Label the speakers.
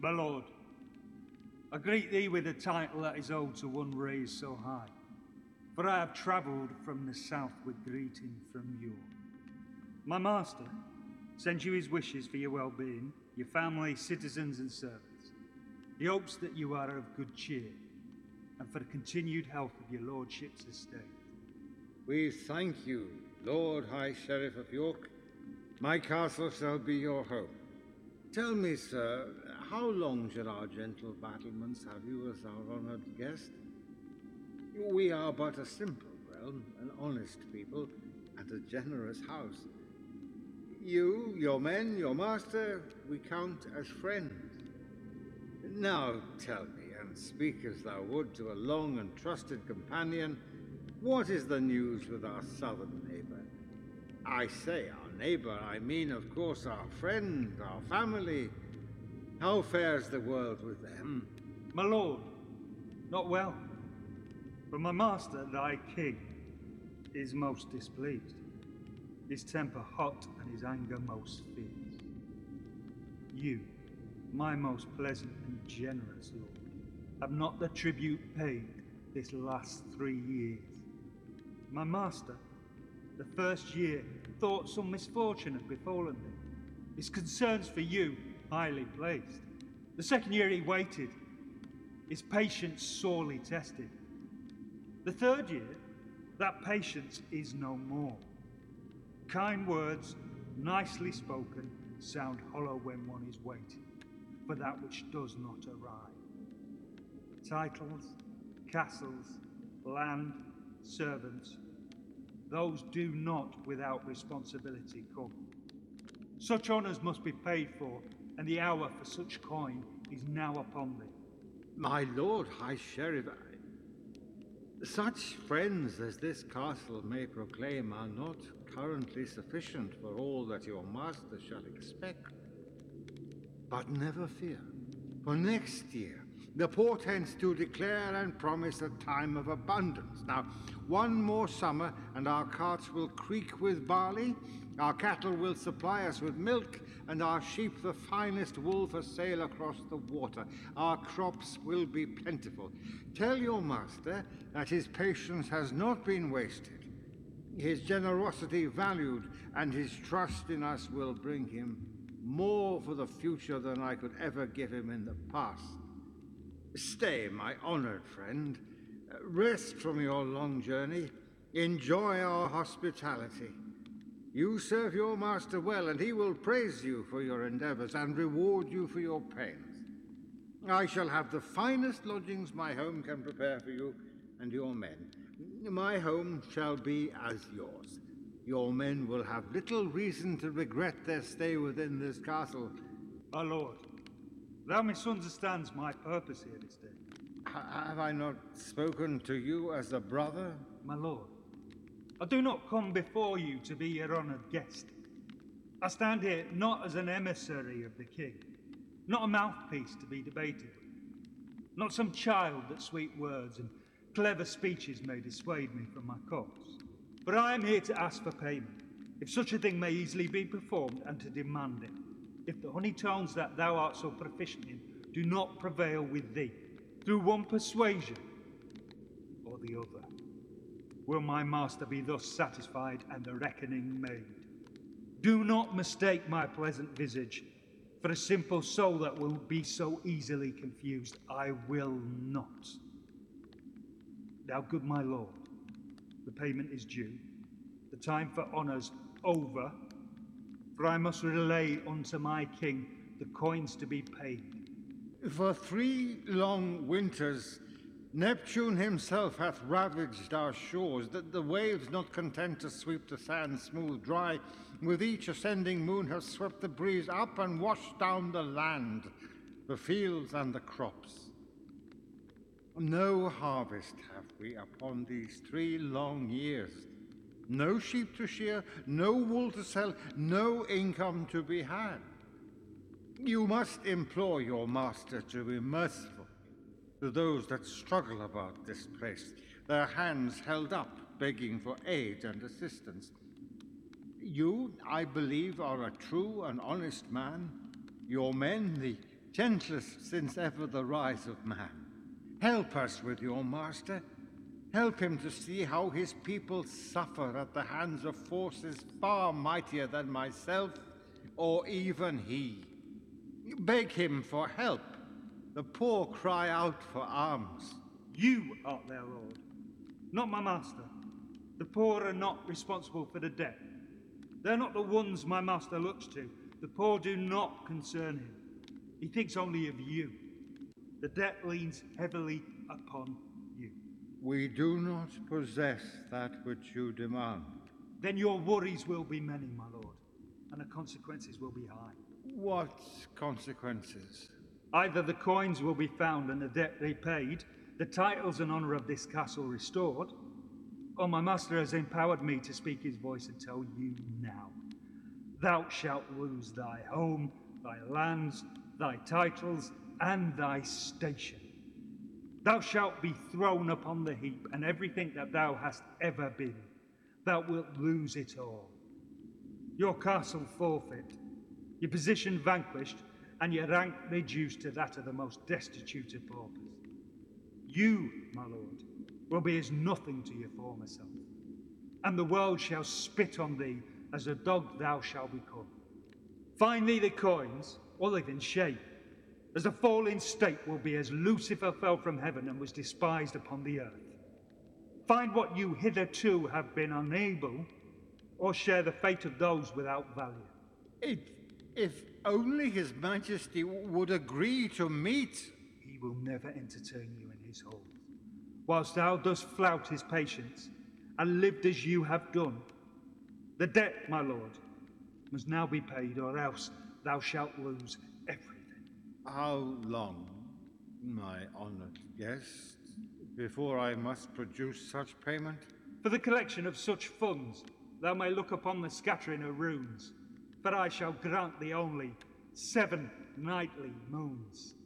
Speaker 1: My lord, I greet thee with a title that is owed to one raised so high. For I have travelled from the south with greeting from you. My master sends you his wishes for your well-being, your family, citizens and servants. He hopes that you are of good cheer, and for the continued health of your lordship's estate.
Speaker 2: We thank you, Lord High Sheriff of York. My castle shall be your home. Tell me, sir, how long shall our gentle battlements have you as our honored guest? We are but a simple realm, an honest people, and a generous house. You, your men, your master, we count as friends. Now tell me, and speak as thou would to a long and trusted companion, what is the news with our southern neighbor? I say our neighbor, I mean, of course, our friend, our family. How fares the world with them?
Speaker 1: My lord, not well. For my master, thy king, is most displeased. His temper hot and his anger most fierce. You, my most pleasant and generous lord, have not the tribute paid this last 3 years. My master, the first year, thought some misfortune had befallen thee. His concerns for you highly placed. The second year he waited, his patience sorely tested. The third year, that patience is no more. Kind words, nicely spoken, sound hollow when one is waiting for that which does not arrive. Titles, castles, land, servants, those do not without responsibility come. Such honours must be paid for, and the hour for such coin is now upon thee.
Speaker 2: My lord High Sheriff, such friends as this castle may proclaim are not currently sufficient for all that your master shall expect. But never fear, for next year the portents do declare and promise a time of abundance. Now, one more summer and our carts will creak with barley, our cattle will supply us with milk, and our sheep the finest wool for sale across the water. Our crops will be plentiful. Tell your master that his patience has not been wasted, his generosity valued, and his trust in us will bring him more for the future than I could ever give him in the past. Stay, my honored friend. Rest from your long journey. Enjoy our hospitality. You serve your master well, and he will praise you for your endeavors and reward you for your pains. I shall have the finest lodgings my home can prepare for you and your men. My home shall be as yours. Your men will have little reason to regret their stay within this castle.
Speaker 1: My lord, thou misunderstands my purpose here this day.
Speaker 2: Have I not spoken to you as a brother?
Speaker 1: My lord, I do not come before you to be your honoured guest. I stand here not as an emissary of the king, not a mouthpiece to be debated with, not some child that sweet words and clever speeches may dissuade me from my cause. But I am here to ask for payment, if such a thing may easily be performed, and to demand it, if the honey tones that thou art so proficient in do not prevail with thee, through one persuasion or the other. Will my master be thus satisfied and the reckoning made? Do not mistake my pleasant visage for a simple soul that will be so easily confused. I will not. Now, good my lord, the payment is due, the time for honours over, for I must relay unto my king the coins to be paid.
Speaker 2: For 3 long winters Neptune himself hath ravaged our shores, that the waves, not content to sweep the sand smooth dry, with each ascending moon have swept the breeze up and washed down the land, the fields and the crops. No harvest have we upon these 3 long years. No sheep to shear, no wool to sell, no income to be had. You must implore your master to be merciful to those that struggle about this place, their hands held up, begging for aid and assistance. You, I believe, are a true and honest man. Your men, the gentlest since ever the rise of man. Help us with your master. Help him to see how his people suffer at the hands of forces far mightier than myself, or even he. Beg him for help. The poor cry out for alms.
Speaker 1: You art their lord, not my master. The poor are not responsible for the debt. They're not the ones my master looks to. The poor do not concern him. He thinks only of you. The debt leans heavily upon you.
Speaker 2: We do not possess that which you demand.
Speaker 1: Then your worries will be many, my lord, and the consequences will be high.
Speaker 2: What consequences?
Speaker 1: Either the coins will be found and the debt repaid, the titles and honor of this castle restored, or my master has empowered me to speak his voice and tell you now. Thou shalt lose thy home, thy lands, thy titles, and thy station. Thou shalt be thrown upon the heap, and everything that thou hast ever been. Thou wilt lose it all. Your castle forfeit, your position vanquished, and your rank reduced to that of the most destitute of paupers. You, my lord, will be as nothing to your former self, and the world shall spit on thee as a dog thou shalt become. Find thee the coins, or live in shame, as a fallen state will be as Lucifer fell from heaven and was despised upon the earth. Find what you hitherto have been unable, or share the fate of those without value.
Speaker 2: If only His Majesty would agree to meet.
Speaker 1: He will never entertain you in his halls, whilst thou dost flout his patience, and lived as you have done. The debt, my lord, must now be paid, or else thou shalt lose everything.
Speaker 2: How long, my honored guest, before I must produce such payment?
Speaker 1: For the collection of such funds, thou may look upon the scattering of runes, for I shall grant thee only 7 nightly moons.